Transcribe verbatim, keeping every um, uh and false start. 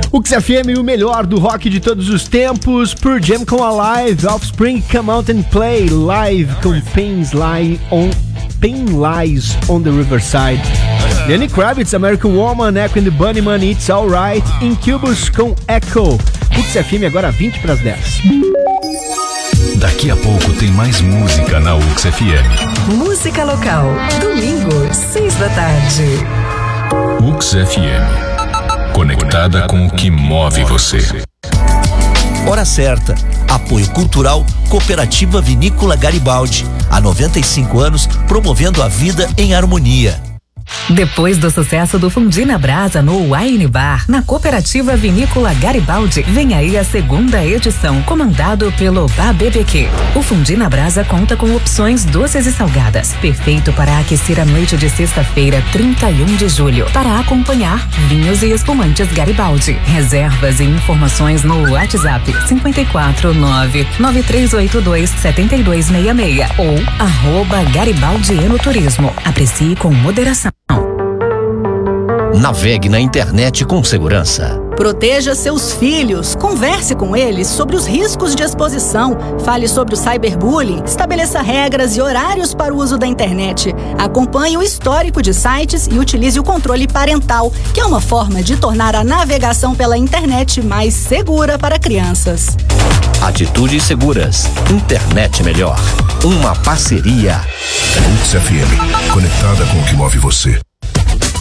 U X F M, o melhor do rock de todos os tempos. Pearl Jam com Alive, Offspring, Come Out and Play, Live com Pains Lie on, Pain Lies on the Riverside. Lenny Kravitz, American Woman, Echo and the Bunnymen, It's Alright. Incubus com Echo. U X F M agora vinte para as dez. Daqui a pouco tem mais música na U X F M. Música local, domingo, seis da tarde. U X F M. Conectada com o que move você. Hora certa. Apoio Cultural Cooperativa Vinícola Garibaldi. Há noventa e cinco anos, promovendo a vida em harmonia. Depois do sucesso do Fundi na Brasa no Wine Bar, na Cooperativa Vinícola Garibaldi, vem aí a segunda edição, comandado pelo Bar B B Q. O Fundi na Brasa conta com opções doces e salgadas, perfeito para aquecer a noite de sexta-feira, trinta e um de julho, para acompanhar vinhos e espumantes Garibaldi. Reservas e informações no WhatsApp cinco quatro nove, nove três oito dois, sete dois seis seis ou arroba Garibaldi Enoturismo. Aprecie com moderação. Navegue na internet com segurança. Proteja seus filhos. Converse com eles sobre os riscos de exposição. Fale sobre o cyberbullying. Estabeleça regras e horários para o uso da internet. Acompanhe o histórico de sites e utilize o controle parental, que é uma forma de tornar a navegação pela internet mais segura para crianças. Atitudes seguras. Internet melhor. Uma parceria. U X F M. Conectada com o que move você.